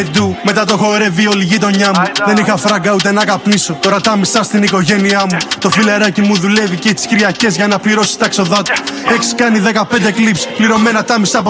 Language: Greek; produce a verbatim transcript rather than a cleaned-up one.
Μετά το χορεύει όλη η γειτονιά μου. Δεν είχα φράγκα ούτε να καπνίσω. Τώρα τα μισά στην οικογένειά μου. Το φιλεράκι μου δουλεύει και τις Κυριακές για να πληρώσει τα έξοδά του. Έχεις κάνει δεκαπέντε κλιπς, πληρωμένα τα μισά από